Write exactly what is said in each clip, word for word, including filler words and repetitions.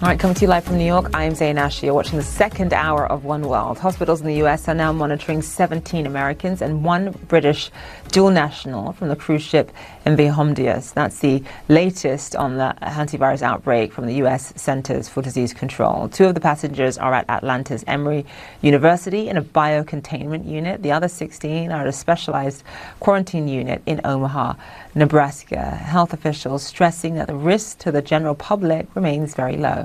All right, coming to you live from New York, I'm Zain Asher. You're watching the second hour of One World. Hospitals in the U S are now monitoring seventeen Americans and one British dual national from the cruise ship M V Hondius. That's the latest on the hantavirus outbreak from the U S Centers for Disease Control. Two of the passengers are at Atlanta's Emory University in a biocontainment unit. The other sixteen are at a specialized quarantine unit in Omaha, Nebraska. Health officials stressing that the risk to the general public remains very low.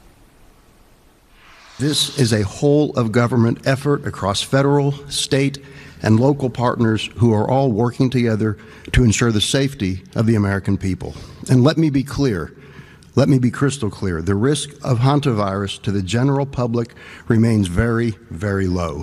This is a whole of government effort across federal, state, and local partners who are all working together to ensure the safety of the American people. And let me be clear, let me be crystal clear, the risk of hantavirus to the general public remains very, very low.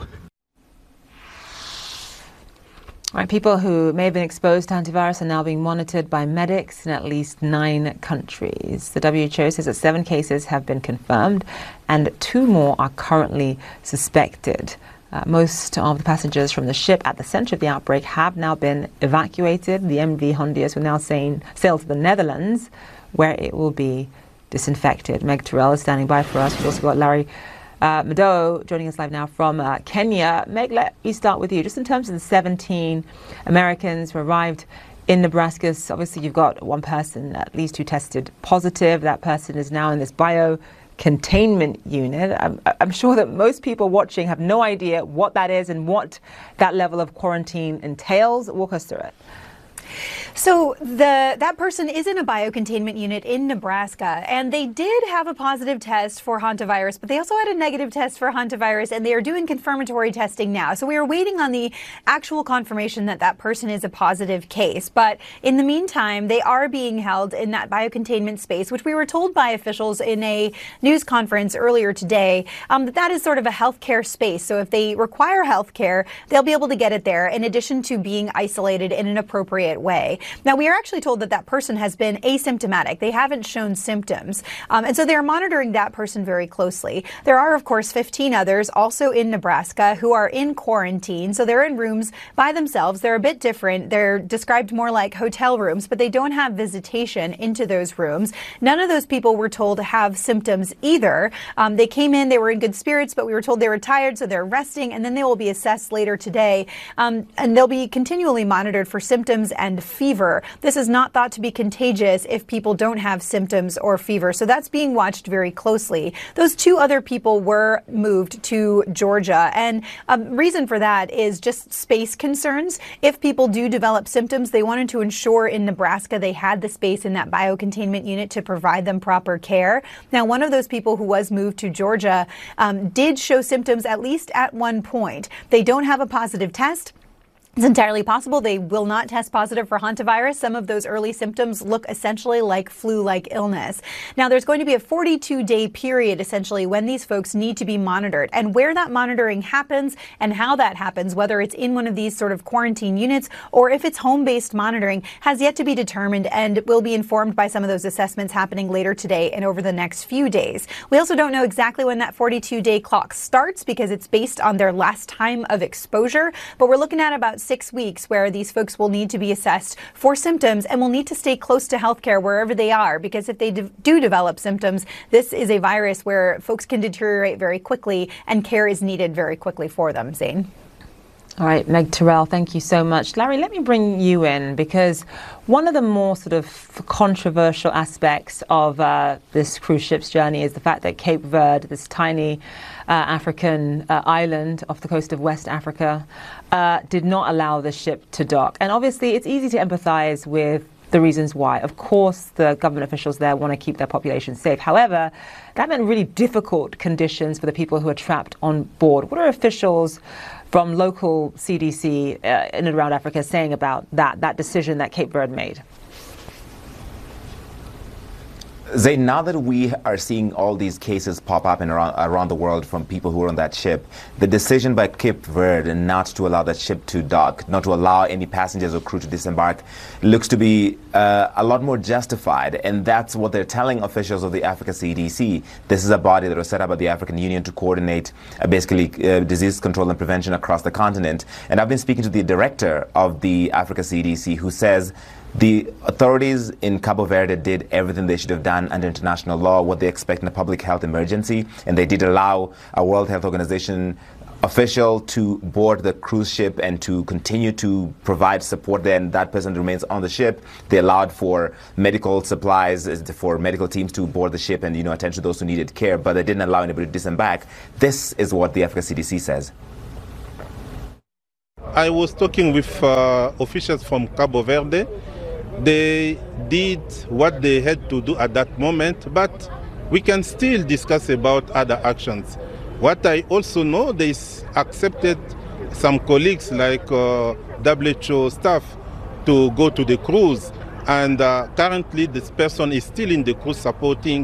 All right, people who may have been exposed to hantavirus are now being monitored by medics in at least nine countries. The W H O says that seven cases have been confirmed and two more are currently suspected. Uh, most of the passengers from the ship at the center of the outbreak have now been evacuated. The M V Hondius will now sail to the Netherlands, where it will be disinfected. Meg Terrell is standing by for us. We've also got Larry Uh, Mado joining us live now from uh, Kenya. Meg, let me start with you. Just in terms of the seventeen Americans who arrived in Nebraska, so obviously you've got one person at least who tested positive. That person is now in this bio containment unit. I'm, I'm sure that most people watching have no idea what that is and what that level of quarantine entails. Walk us through it. So the that person is in a biocontainment unit in Nebraska, and they did have a positive test for hantavirus, but they also had a negative test for hantavirus, and they are doing confirmatory testing now. So we are waiting on the actual confirmation that that person is a positive case. But in the meantime, they are being held in that biocontainment space, which we were told by officials in a news conference earlier today, um, that that is sort of a healthcare space. So if they require healthcare, they'll be able to get it there, in addition to being isolated in an appropriate way. Now, we are actually told that that person has been asymptomatic. They haven't shown symptoms. Um, and so they are monitoring that person very closely. There are, of course, fifteen others also in Nebraska who are in quarantine. So they're in rooms by themselves. They're a bit different. They're described more like hotel rooms, but they don't have visitation into those rooms. None of those people were told to have symptoms either. Um, they came in, they were in good spirits, but we were told they were tired, so they're resting, and then they will be assessed later today. Um, and they'll be continually monitored for symptoms and fever. This is not thought to be contagious if people don't have symptoms or fever. So that's being watched very closely. Those two other people were moved to Georgia. And a reason for that is just space concerns. If people do develop symptoms, they wanted to ensure in Nebraska they had the space in that biocontainment unit to provide them proper care. Now, one of those people who was moved to Georgia um, did show symptoms at least at one point. They don't have a positive test. It's entirely possible they will not test positive for hantavirus. Some of those early symptoms look essentially like flu-like illness. Now, there's going to be a forty-two day period, essentially, when these folks need to be monitored. And where that monitoring happens and how that happens, whether it's in one of these sort of quarantine units or if it's home-based monitoring, has yet to be determined and will be informed by some of those assessments happening later today and over the next few days. We also don't know exactly when that forty-two day clock starts because it's based on their last time of exposure, but we're looking at about six weeks where these folks will need to be assessed for symptoms and will need to stay close to healthcare wherever they are, because if they de- do develop symptoms, this is a virus where folks can deteriorate very quickly and care is needed very quickly for them. Zain. All right, Meg Terrell, thank you so much. Larry, let me bring you in, because one of the more sort of controversial aspects of uh, this cruise ship's journey is the fact that Cape Verde, this tiny uh, African uh, island off the coast of West Africa, uh, did not allow the ship to dock. And obviously, it's easy to empathize with the reasons why. Of course, the government officials there want to keep their population safe. However, that meant really difficult conditions for the people who are trapped on board. What are officials from local C D C uh, in and around Africa saying about that, that decision that Cape Verde made? Zain, now that we are seeing all these cases pop up in around, around the world from people who are on that ship, the decision by Cape Verde not to allow that ship to dock, not to allow any passengers or crew to disembark, looks to be uh, a lot more justified. And that's what they're telling officials of the Africa C D C. This is a body that was set up by the African Union to coordinate uh, basically uh, disease control and prevention across the continent. And I've been speaking to the director of the Africa C D C, who says The authorities in Cabo Verde did everything they should have done under international law, what they expect in a public health emergency, and they did allow a World Health Organization official to board the cruise ship and to continue to provide support there, and that person remains on the ship. They allowed for medical supplies, for medical teams to board the ship and, you know, attend to those who needed care, but they didn't allow anybody to disembark. This is what the Africa C D C says. I was talking with uh, officials from Cabo Verde. They did what they had to do at that moment, but we can still discuss about other actions. What I also know, they accepted some colleagues like uh, W H O staff to go to the cruise, and uh, currently this person is still in the cruise supporting